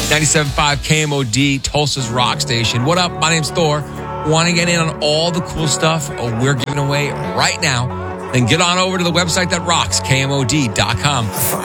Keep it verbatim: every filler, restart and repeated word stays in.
ninety-seven point five K M O D, Tulsa's rock station. What up? My name's Thor. Want to get in on all the cool stuff we're giving away right now? Then get on over to the website that rocks, K M O D dot com.